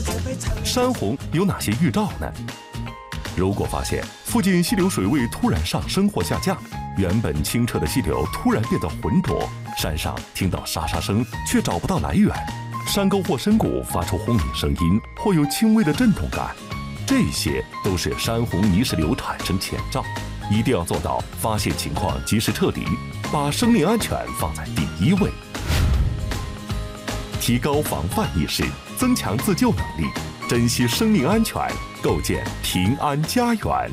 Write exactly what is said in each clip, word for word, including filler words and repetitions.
山洪有哪些预兆呢？如果发现附近溪流水位突然上升或下降，原本清澈的溪流突然变得浑浊，山上听到沙沙声却找不到来源，山沟或深谷发出轰鸣声音或有轻微的震动感，这些都是山洪泥石流产生前兆，一定要做到发现情况及时撤离，把生命安全放在第一位。提高防范意识，增强自救能力，珍惜生命安全，构建平安家园。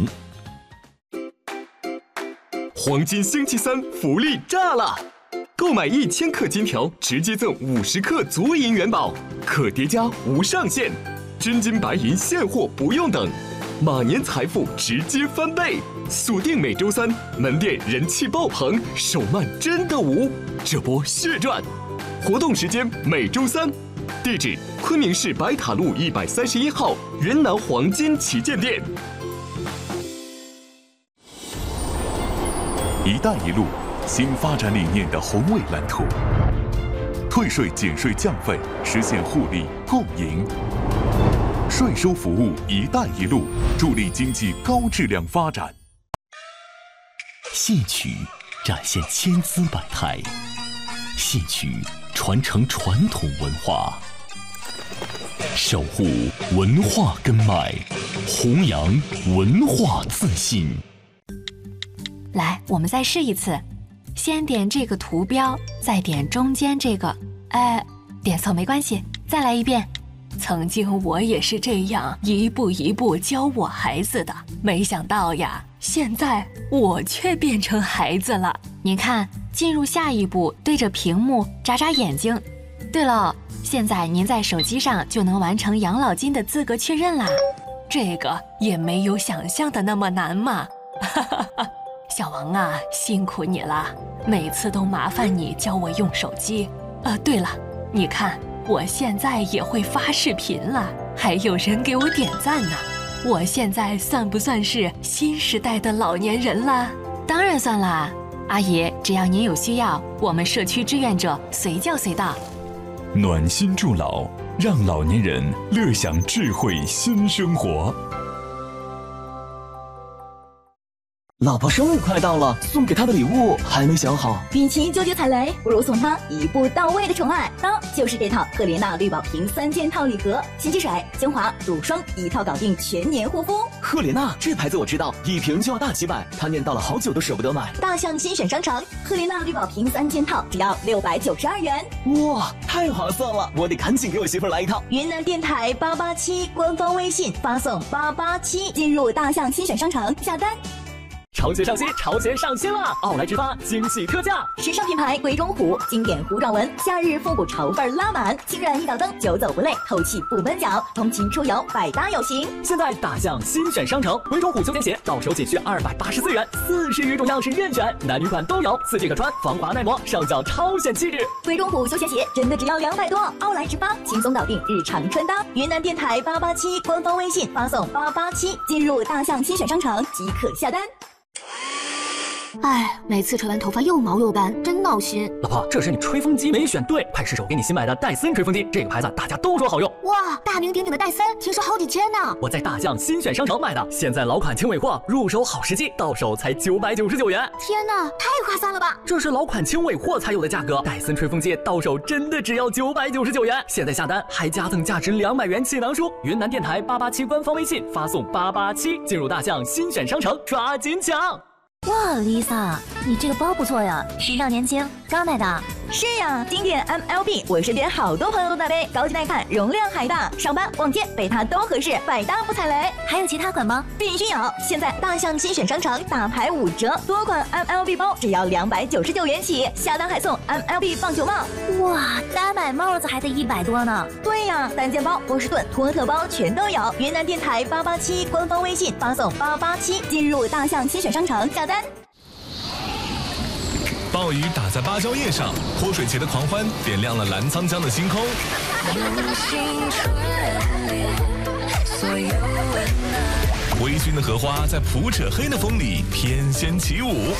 黄金星期三福利炸了！购买一千克金条，直接赠五十克足银元宝，可叠加无上限，真金白银现货不用等，马年财富直接翻倍！锁定每周三，门店人气爆棚，手慢真的无，这波血赚！活动时间每周三，地址昆明市白塔路一百三十一号云南黄金旗舰店。 一带一路新发展理念的宏伟蓝图，退税减税降费，实现互利共赢。税收服务一带一路，助力经济高质量发展。 戏曲展现千姿百态，戏曲传承传统文化，守护文化根脉，弘扬文化自信。 来，我们再试一次，先点这个图标，再点中间这个，哎，点错没关系，再来一遍。曾经我也是这样一步一步教我孩子的，没想到呀，现在我却变成孩子了。您看，进入下一步，对着屏幕眨眨眼睛。对了，现在您在手机上就能完成养老金的资格确认啦，这个也没有想象的那么难嘛。哈哈哈。小王啊，辛苦你了，每次都麻烦你教我用手机。呃，对了，你看我现在也会发视频了，还有人给我点赞呢。我现在算不算是新时代的老年人了？当然算啦，阿姨，只要您有需要，我们社区志愿者随叫随到。 暖心助老，让老年人乐享智慧新生活。 老婆生日快到了，送给她的礼物还没想好。 与其纠结踩雷，不如送她一步到位的宠爱。当就是这套赫莲娜绿宝瓶三件套礼盒，洗洗水、精华、乳霜一套搞定全年护肤。 赫莲娜这牌子我知道，一瓶就要大几百，她念叨了好久都舍不得买。 大象新选商城，赫莲娜绿宝瓶三件套只要六百九十二元。 哇，太划算了！我得赶紧给我媳妇来一套。 云南电台八八七官方微信发送八八七进入大象新选商城下单。 潮鞋上新，潮鞋上新了！奥莱直发惊喜特价， 时尚品牌鬼冢虎经典弧状纹，夏日复古潮范拉满，轻软一脚蹬，久走不累，透气不闷脚，通勤出游百搭有型。 现在大象新选商城，鬼冢虎休闲鞋到手仅需二百八十四元，四十余种样式任选，男女款都有，四季可穿，防滑耐磨，上脚超显气质。 鬼冢虎休闲鞋真的只要两百多，奥莱直发轻松搞定日常穿搭。云南电台八八七官方微信发送八八七进入大象新选商城即可下单。 哎，每次吹完头发又毛又干，真闹心。 老婆，这是你吹风机没选对，快试试我给你新买的戴森吹风机，这个牌子大家都说好用。 哇，大名鼎鼎的戴森，听说好几千呢。 我在大象新选商城买的，现在老款轻尾货，入手好时机，到手才九百九十九元。 天哪，太划算了吧！ 这是老款轻尾货才有的价格，戴森吹风机到手真的只要九百九十九元。现在下单还加赠价值两百元气囊书。云南电台八八七官方微信发送八八七进入大象新选商城，抓紧抢！ 哇 ，Lisa， 你这个包不错呀，时尚年轻，刚买的。 是呀，经典 M L B， 我身边好多朋友都在背，高级耐看，容量还大，上班逛街背它都合适，百搭不踩雷。 还有其他款吗？ 必须有！现在大象新选商城大牌五折，多款 M L B 包只要两百九十九元起，下单还送 M L B 棒球帽。 哇，单买帽子还得一百多呢。 对呀，单肩包、波士顿、托特包全都有。云南电台八八七官方微信发送八八七进入大象新选商城下单。 暴雨打在芭蕉叶上，泼水节的狂欢点亮了澜沧江的星空。微醺的荷花在普扯黑的风里翩跹起舞。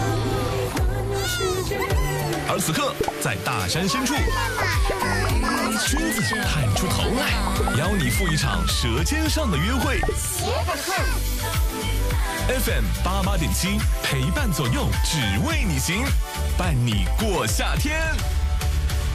而此刻，在大山深处， 君子探出头来，邀你赴一场舌尖上的约会。F M 八八点七，陪伴左右，只为你行，伴你过夏天。